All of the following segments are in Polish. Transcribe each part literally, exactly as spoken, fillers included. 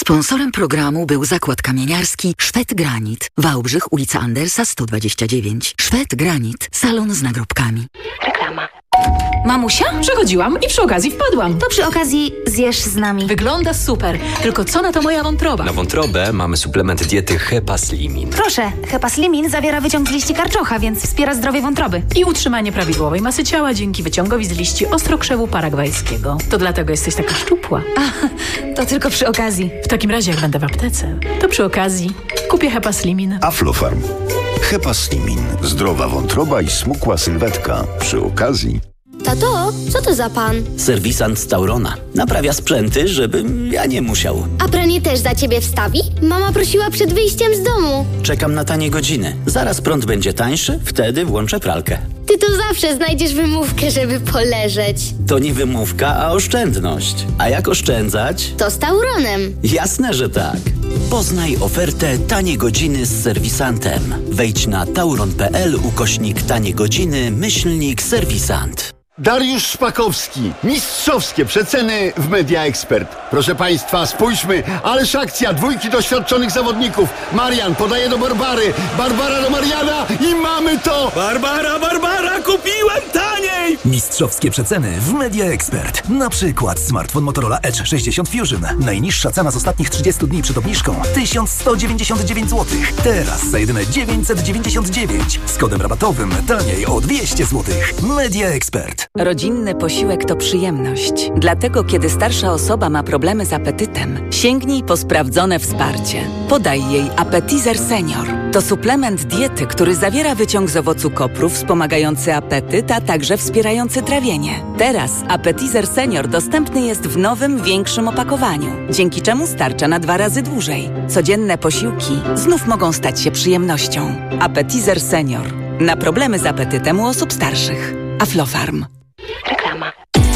Sponsorem programu był zakład kamieniarski Szwed Granit. Wałbrzych, ulica Andersa sto dwadzieścia dziewięć. Szwed Granit. Salon z nagrobkami. Reklama. Mamusia? Przechodziłam i przy okazji wpadłam. To przy okazji zjesz z nami. Wygląda super. Tylko co na to moja wątroba? Na wątrobę mamy suplement diety Hepaslimin. Proszę, Hepaslimin zawiera wyciąg z liści karczocha, więc wspiera zdrowie wątroby. I utrzymanie prawidłowej masy ciała dzięki wyciągowi z liści ostrokrzewu paragwajskiego. To dlatego jesteś taka szczupła. A, to tylko przy okazji. W takim razie jak będę w aptece, to przy okazji kupię Hepaslimin. Aflofarm. Hepaslimin. Zdrowa wątroba i smukła sylwetka. Przy okazji. Tato, co to za pan? Serwisant z Taurona. Naprawia sprzęty, żebym ja nie musiał. A pranie też za ciebie wstawi? Mama prosiła przed wyjściem z domu. Czekam na tanie godziny. Zaraz prąd będzie tańszy, wtedy włączę pralkę. Ty to zawsze znajdziesz wymówkę, żeby poleżeć. To nie wymówka, a oszczędność. A jak oszczędzać? To z Tauronem. Jasne, że tak. Poznaj ofertę Tanie Godziny z serwisantem. Wejdź na tauron.pl ukośnik tanie godziny, myślnik serwisant. Dariusz Szpakowski. Mistrzowskie przeceny w Media Expert. Proszę Państwa, spójrzmy. Ależ akcja. Dwójki doświadczonych zawodników. Marian podaje do Barbary. Barbara do Mariana i mamy to! Barbara, Barbara, kupiłem taniej! Mistrzowskie przeceny w Media Expert. Na przykład smartfon Motorola Edge sześćdziesiąt Fusion. Najniższa cena z ostatnich trzydziestu dni przed obniżką tysiąc sto dziewięćdziesiąt dziewięć złotych. Teraz za jedyne dziewięćset dziewięćdziesiąt dziewięć. Z kodem rabatowym taniej o dwieście złotych. Media Expert. Rodzinny posiłek to przyjemność. Dlatego, kiedy starsza osoba ma problemy z apetytem, sięgnij po sprawdzone wsparcie. Podaj jej Appetizer Senior. To suplement diety, który zawiera wyciąg z owocu kopru wspomagający apetyt, a także wspierający trawienie. Teraz Appetizer Senior dostępny jest w nowym, większym opakowaniu, dzięki czemu starcza na dwa razy dłużej. Codzienne posiłki znów mogą stać się przyjemnością. Appetizer Senior. Na problemy z apetytem u osób starszych. Aflofarm. Reklama.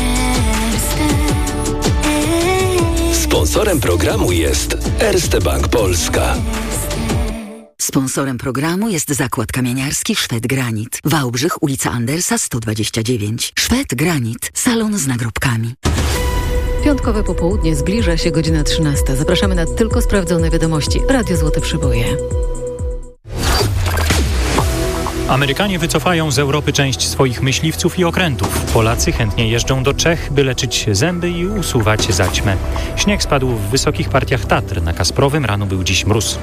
Sponsorem programu jest Erste Bank Polska. Sponsorem programu jest zakład kamieniarski Szwed Granit. Wałbrzych, ulica Andersa sto dwadzieścia dziewięć. Szwed Granit. Salon z nagrobkami. Piątkowe popołudnie, zbliża się godzina trzynasta. Zapraszamy na tylko sprawdzone wiadomości. Radio Złote Przyboje. Amerykanie wycofają z Europy część swoich myśliwców i okrętów. Polacy chętnie jeżdżą do Czech, by leczyć zęby i usuwać zaćmę. Śnieg spadł w wysokich partiach Tatr. Na Kasprowym rano był dziś mróz.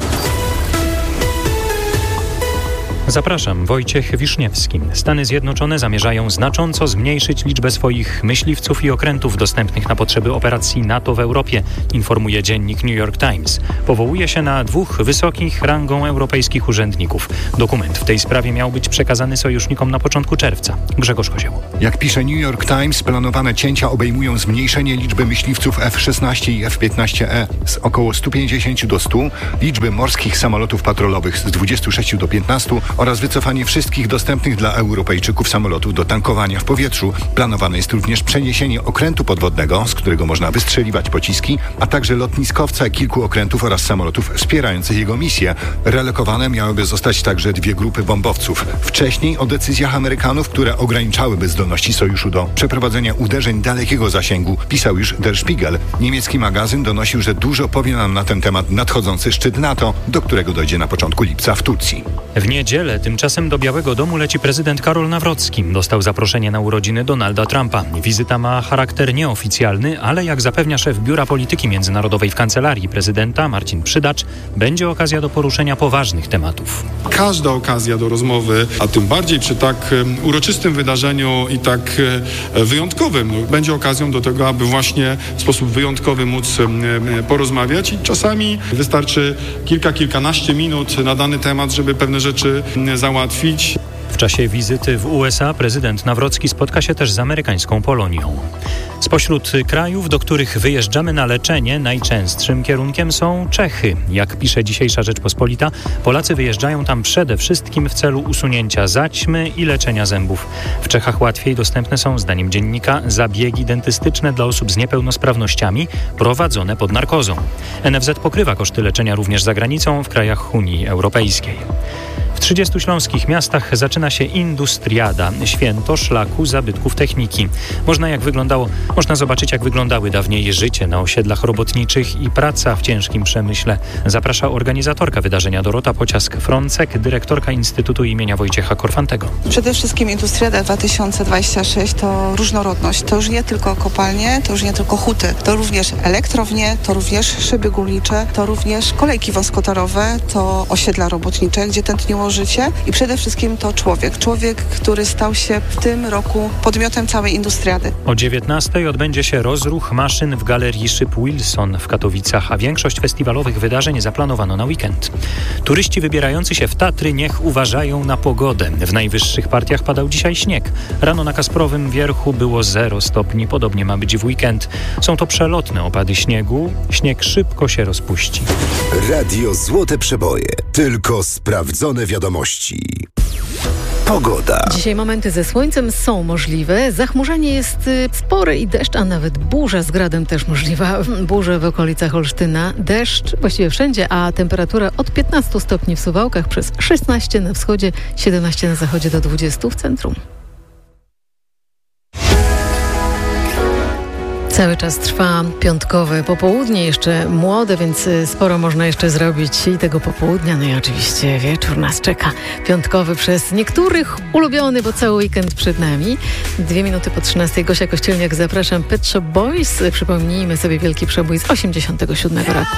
Zapraszam, Wojciech Wiszniewski. Stany Zjednoczone zamierzają znacząco zmniejszyć liczbę swoich myśliwców i okrętów dostępnych na potrzeby operacji NATO w Europie, informuje dziennik New York Times. Powołuje się na dwóch wysokich rangą europejskich urzędników. Dokument w tej sprawie miał być przekazany sojusznikom na początku czerwca. Grzegorz Kozioł. Jak pisze New York Times, planowane cięcia obejmują zmniejszenie liczby myśliwców F szesnaście i F piętnaście E z około stu pięćdziesięciu do stu, liczby morskich samolotów patrolowych z dwudziestu sześciu do piętnastu oraz wycofanie wszystkich dostępnych dla Europejczyków samolotów do tankowania w powietrzu. Planowane jest również przeniesienie okrętu podwodnego, z którego można wystrzeliwać pociski, a także lotniskowca kilku okrętów oraz samolotów wspierających jego misję. Relokowane miałyby zostać także dwie grupy bombowców. Wcześniej o decyzjach Amerykanów, które ograniczałyby zdolności sojuszu do przeprowadzenia uderzeń dalekiego zasięgu, pisał już Der Spiegel. Niemiecki magazyn donosił, że dużo powie nam na ten temat nadchodzący szczyt NATO, do którego dojdzie na początku lipca w Turcji. W niedzielę tymczasem do Białego Domu leci prezydent Karol Nawrocki. Dostał zaproszenie na urodziny Donalda Trumpa. Wizyta ma charakter nieoficjalny, ale jak zapewnia szef Biura Polityki Międzynarodowej w Kancelarii Prezydenta Marcin Przydacz, będzie okazja do poruszenia poważnych tematów. Każda okazja do rozmowy, a tym bardziej przy tak uroczystym wydarzeniu i tak wyjątkowym, no, będzie okazją do tego, aby właśnie w sposób wyjątkowy móc porozmawiać i czasami wystarczy kilka, kilkanaście minut na dany temat, żeby pewne rzeczy załatwić. W czasie wizyty w U S A prezydent Nawrocki spotka się też z amerykańską Polonią. Spośród krajów, do których wyjeżdżamy na leczenie, najczęstszym kierunkiem są Czechy. Jak pisze dzisiejsza Rzeczpospolita, Polacy wyjeżdżają tam przede wszystkim w celu usunięcia zaćmy i leczenia zębów. W Czechach łatwiej dostępne są, zdaniem dziennika, zabiegi dentystyczne dla osób z niepełnosprawnościami prowadzone pod narkozą. N F Z pokrywa koszty leczenia również za granicą w krajach Unii Europejskiej. W W trzydziestu śląskich miastach zaczyna się Industriada, święto szlaku zabytków techniki. Można, jak wyglądało, można zobaczyć, jak wyglądały dawniej życie na osiedlach robotniczych i praca w ciężkim przemyśle. Zaprasza organizatorka wydarzenia Dorota Pociask-Frącek, dyrektorka Instytutu imienia Wojciecha Korfantego. Przede wszystkim Industriada dwa tysiące dwadzieścia sześć to różnorodność. To już nie tylko kopalnie, to już nie tylko huty. To również elektrownie, to również szyby górnicze, to również kolejki wąskotorowe, to osiedla robotnicze, gdzie tętniło życie i przede wszystkim to człowiek. Człowiek, który stał się w tym roku podmiotem całej Industriady. O dziewiętnastej odbędzie się rozruch maszyn w Galerii Szyb Wilson w Katowicach, a większość festiwalowych wydarzeń zaplanowano na weekend. Turyści wybierający się w Tatry niech uważają na pogodę. W najwyższych partiach padał dzisiaj śnieg. Rano na Kasprowym Wierchu było zero stopni, podobnie ma być w weekend. Są to przelotne opady śniegu. Śnieg szybko się rozpuści. Radio Złote Przeboje. Tylko sprawdzone wiadomości. Pogoda. Dzisiaj momenty ze słońcem są możliwe. Zachmurzenie jest spore i deszcz, a nawet burza z gradem też możliwa. Burze w okolicach Olsztyna, deszcz właściwie wszędzie, a temperatura od piętnastu stopni w Suwałkach, przez szesnaście na wschodzie, siedemnaście na zachodzie do dwudziestu w centrum. Cały czas trwa piątkowe popołudnie, jeszcze młode, więc sporo można jeszcze zrobić i tego popołudnia. No i oczywiście wieczór nas czeka. Piątkowy przez niektórych ulubiony, bo cały weekend przed nami. Dwie minuty po trzynastej. Gosia Kościelniak, zapraszam. Pet Shop Boys. Przypomnijmy sobie wielki przebój z osiemdziesiątego siódmego roku.